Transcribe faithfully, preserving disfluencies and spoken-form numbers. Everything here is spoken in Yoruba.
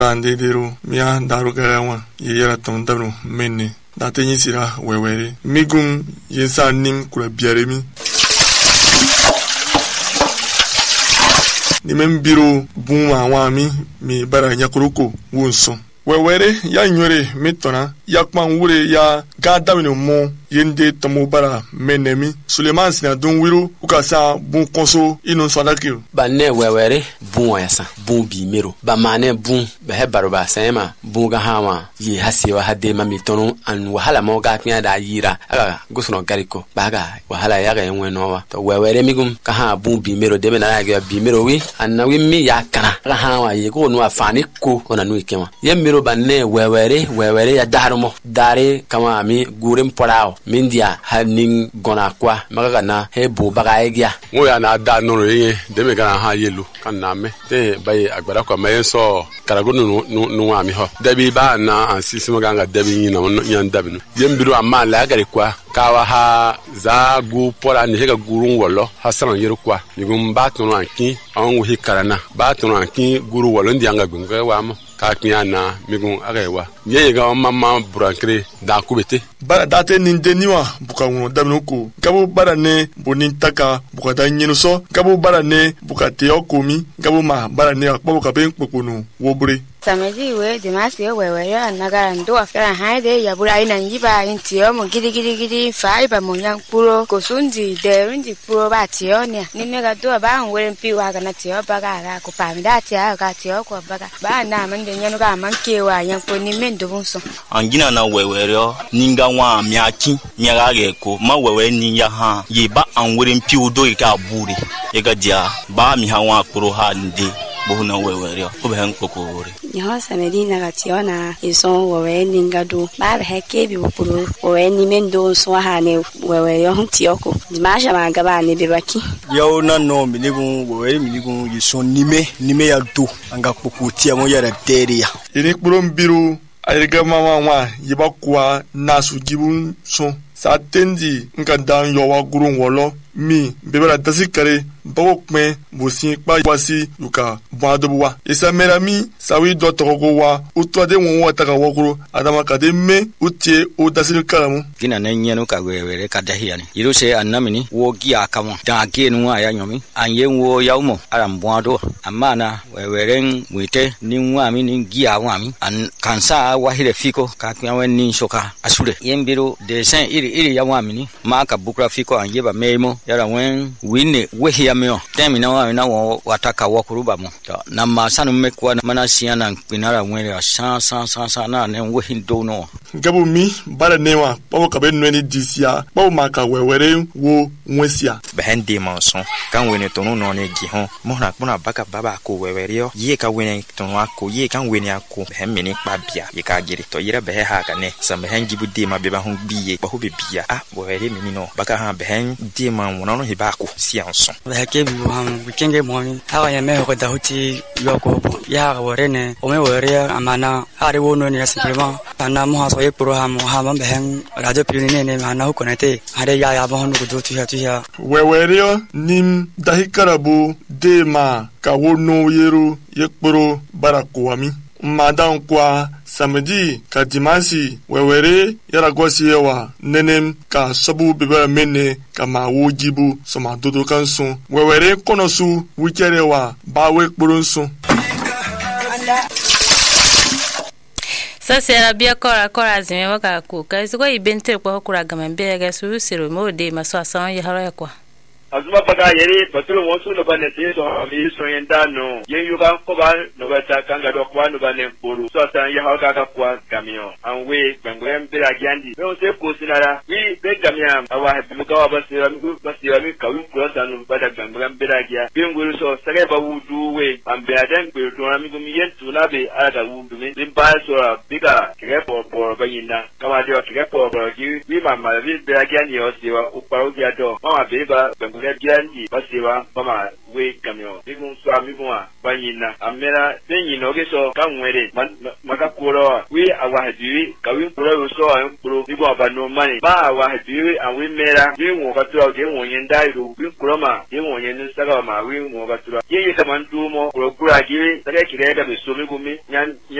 Andedero mia daru garawa yera tom dabno menne datenyi sira wewere migun yensa nim kula biaremi ni membiro buma wami mi bara nyakuruko wonso wewere ya nyore mitona ya kpanwure ya gadamino mo yende tomo bara menemi Suleiman sina don wiru ukasa bun konso inu swadakiro ba ne wewere bun yasa bun bi mero ba mane bun be he baroba sema bun ga hawa yi hasiwa hade ma mitonu an wahala mo ga knya da yira aga gusuno gariko ba ga wahala ya ga enwe nowa to wewere migum ka ha bun bi mero de na ga bi mero wi an na wi mi ya kana ga hawa yi ko no afani ko ona nu ikema ye mero ba ne wewere wewere ya darumo dare kama ami gurim porao mindia hanin gona kwa magaga na he bu baga egia mo ya na da no yin de me gana ha yelu kan na me te bayi agbara kwa me so karago no no ami ho de bi ba na ansisi mo ganga de bi yin na yan da bi no yembiru amma la gari kwa kawa ha za gu pora ni hega gurun wolo hasan yiru kwa ni gum ba tunu anki an wu hikarana ba tunu anki guru wolo ndi anga gunga wa mo ka kiana migun arewa ye ga mama burankre da kubete bara date nindeniwa buka wono dabnuko gabo bara ne bonin taka buka da nyinu so gabo bara ne buka te okomi gabo ma bara ne akpo buka ben poponu wobure Samedi we dimasi we we ya nagara ndo afera haide ya bura ina nyiba intio mo gidi gidi gidi faiba mo yang puro kosundi de rundi puro ba tionia ni mega do ba nwere mpi wa kana tio baga ra ko pa mi da tia ga tio ko baga ba na man de nyanu ga man kewa yang ko ni mendo bunso angina na we we ro ninga wa miaki nyaga ge ko ma we we ni ya ha ye ba an nwere mpi udo ka buri ye ga dia ba mi ha wa puro ha ndi bohuna wewe ko be han kokore nyo Samedi na gationa iso wewe ningadu ba be heke bi bupuru wewe ni mendo so ha ne wewe yo ntioko dimasha magaba ne bebaki yo na no minigun wewe minigun iso nime nime ya do anga pokutia mo ya teria iri kporo mbiru ayirga mama wa yiba kwa nasu jibun so sa tendi nka dan yo wa gurun wolo mi bebera dasikare bawo kme bosin pa wasi yuka bwadobuwa isa merami sawi do togo wa utwade won wa taka wokuru adama kade me utie o dasil kalamu kina na nyeno ka wewere ka dahiani yiru se annamini wo gi akamo da genu aya nyomi anye wo yawmo aram bwado amana weweren mwite ni nwa mi ni gi awami an kansa wa hire fiko ka kyawen ni shoka asure yembiru de sen iri iri yawami ni ma ka bukra fiko anye ba memo yara wen wine wehi ya meo temi na wa na wataka wakuruba mo na masanu mekwa mana siana pinara mwele san san san san na ne wehi do no gabu mi bara newa bawo ka be nweni disia bawo maka wewere wo nwesia behende manso kan wene tonu no ne gi ho mo na kpona baka baba ko wewere yo ye ka wene tonu ako ye kan wene ako behemme ni kpabia ye ka giri to yira behe ha ka ne sa behen gibu de ma be ba ho biye ba ho be bia ah wewere mi no baka ha behen de ma wono no hibako sianso ke bi ham kenge moni hawa ya me ko da huti yoko ya wore ne o me wore amana hari wono ne simplement ana mo haso e pro ham ha ma behen radio pionine ne mana ho konete hare ya ya bo no ko do tu ya tu ya wewere nim dahikarabu de ma ka wono yero yekporo barakwami madan kwa Samedi ka dimasi wewere yara gosi yewa nenem ka sobu bebe mene ka ma wojibu soma dodo kansu wewere konosu wikerewa bawe kporonsu Sasa ya bia kora kora zime waka kuka iziko ibente kwa hokura gamambia ga suru siro mode maso asan ya hara kwa azuma baga yeri patulu wosu no bane teso ami so yenda no yen yuga ko ba no bata kanga do kwa no bane puru so san ya hauka ka kwa gamio anwe bangwem bira gyandi no se ko sinara wi be gamia awa he muka wa basira mi basira mi ka wi ko sanu bada bangwem bira gya binguru so sare ba wudu we ambe adan be to ami gumi yen tuna be ada wudu mi limba so biga krepo por bayina kama dio krepo por gi wi mama wi bira gyandi o siwa uparo gya do mama be ba ngule giandi basiwa bama we kamyo bigun swa mi bwa banyina amera benyino geso kanwere makakuro we awahdi kawin pro so an pro bigo banu mani ba awahdi awi mera we wo katura ge wo yenda iru we kuroma ye wo yen saga ma we wo katura ye ye kamantu mo pro kura gi saga kirega be so mi gumi nyan